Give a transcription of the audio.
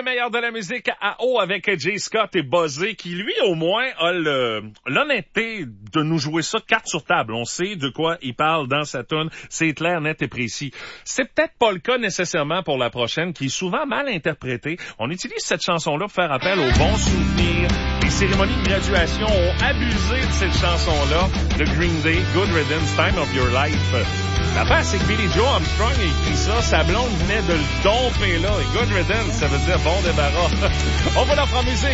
le meilleur de la musique à eau avec Jay Scott et Buzzé, qui lui au moins a l'honnêteté de nous jouer ça carte sur table. On sait de quoi il parle dans sa tune, c'est clair, net et précis. C'est peut-être pas le cas nécessairement pour la prochaine, qui est souvent mal interprétée. On utilise cette chanson-là pour faire appel aux bons souvenirs. Les cérémonies de graduation ont abusé de cette chanson-là, de Green Day, Good Riddance, Time of Your Life. L'affaire, c'est que Billy Joe Armstrong a écrit ça, sa blonde venait de le domper là. Et Good Riddance, ça veut dire bon débarras. On va la faire musique.